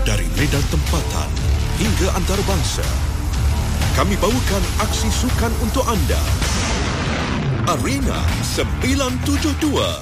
Dari medan tempatan hingga antarabangsa, kami bawakan aksi sukan untuk anda. Arena 972